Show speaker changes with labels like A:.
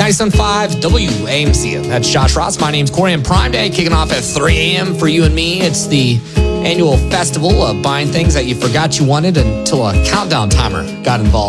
A: 97.5 WAMC. That's Josh Ross. My name's Corey, and Prime Day kicking off at 3 a.m. for you and me. It's the annual festival of buying things that you forgot you wanted until a countdown timer got involved.